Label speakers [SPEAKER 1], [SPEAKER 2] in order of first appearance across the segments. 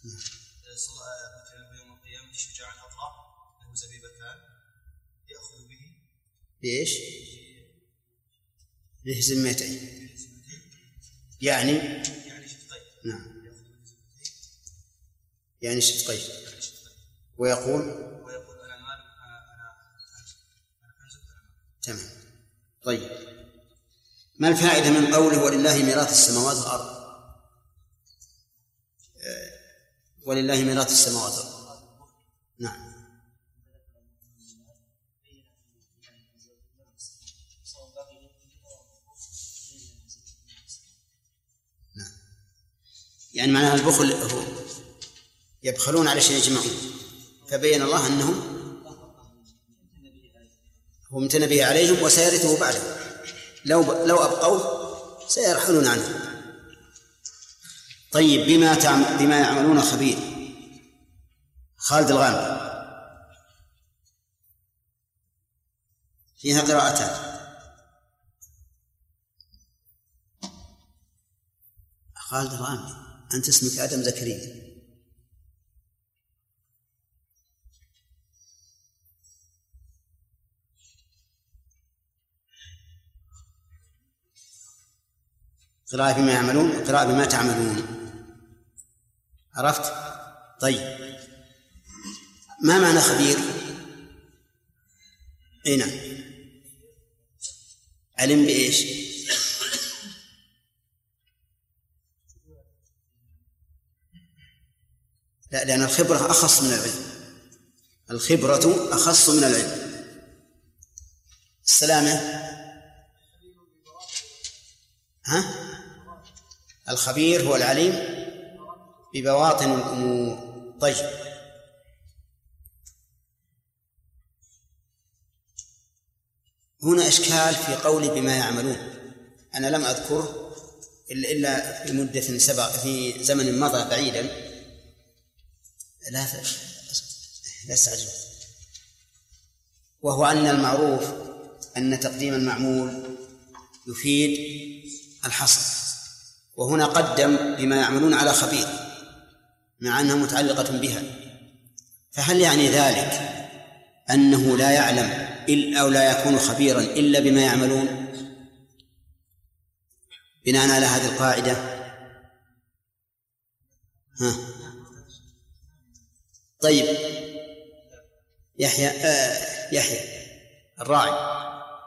[SPEAKER 1] يوم القيامة شجاعا أطلع له زبيبتان يأخذ به
[SPEAKER 2] بإيش؟ بهزمتين يعني
[SPEAKER 1] شفطين.
[SPEAKER 2] نعم يعني شفطين. ويقول
[SPEAKER 1] أنا المال أنا كنز.
[SPEAKER 2] تمام. طيب ما الفائدة من قوله ولله ميراث السماوات والأرض؟ ولله ميراث السماوات والأرض. نعم يعني معناها البخل هو يبخلون على شيء يجمعون، فبين الله أنهم هو امتن به عليهم وسيرثه بعده، لو أبقوه سيرحلون عنه. طيب بما يعملون خبير. خالد الغامدي فيها قراءتان. خالد الغامدي أنت اسمك آدم زكريا. قراءة بما يعملون، قراءة بما تعملون. عرفت؟ طيب ما معنى خبير؟ أي نعم. علم بإيش؟ لا، لأن الخبرة أخص من العلم. الخبرة أخص من العلم. السلامة الخبير هو العليم ببواطن الأمور. طيب هنا إشكال في قولي بما يعملون. أنا لم أذكره إلا في مدة سبق في زمن مضى بعيدا. لا استعجل. وهو أن المعروف أن تقديم المعمول يفيد الحصر، وهنا قدم بما يعملون على خبير مع أنها متعلقة بها. فهل يعني ذلك أنه لا يعلم أو لا يكون خبيرا إلا بما يعملون بناء على هذه القاعدة؟ طيب يحيى الراعي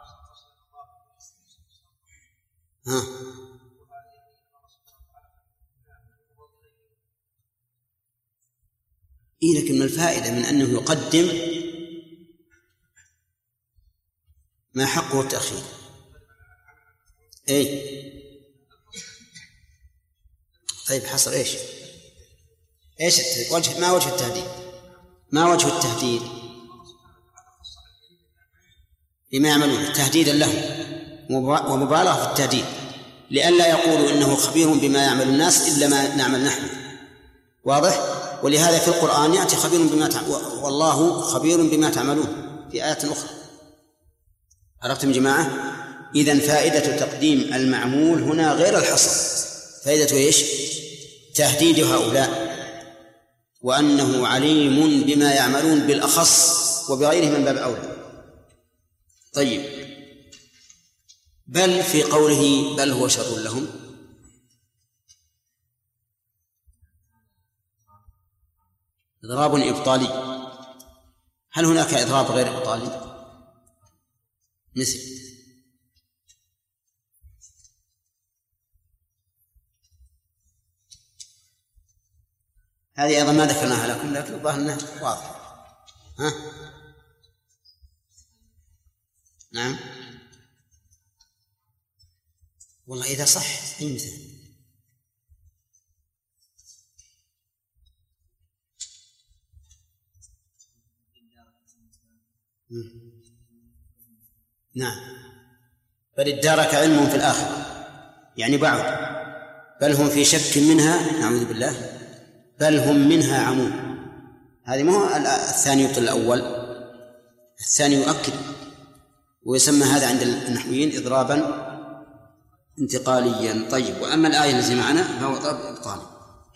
[SPEAKER 2] لكن من الفائدة من أنه يقدم ما حقه التأخير. طيب حصل إيش ما وجه التهديد؟ ما وجه التهديد بما يعملون؟ تهديدا له ومبالغة في التهديد، لئلا يقولوا إنه خبير بما يعمل الناس إلا ما نعمل نحن. واضح؟ ولهذا في القرآن يأتي خبير بما والله خبير بما تعملون في آيات أخرى. عرفتم جماعة؟ إذن فائدة تقديم المعمول هنا غير الحصر. فائدة إيش؟ تهديد هؤلاء وأنه عليم بما يعملون بالأخص وبغيره من باب أولى. طيب بل في قوله بل هو شر لهم إضراب إبطالي. هل هناك إضراب غير إبطالي؟ مثل هذه أيضا ما ذكرناها لكم، لكن الظاهر أنها واضح. نعم والله إذا صح أي مثل نعم. بل ادارك علمهم في الآخرة يعني بعد، بل هم في شك منها نعوذ بالله، بل هم منها عمون. هذه ما هو الثاني يبطل الأول، الثاني يؤكد، ويسمى هذا عند النحويين إضرابا انتقاليا. طيب وأما الآية التي معنا فهو إضراب إبطالي.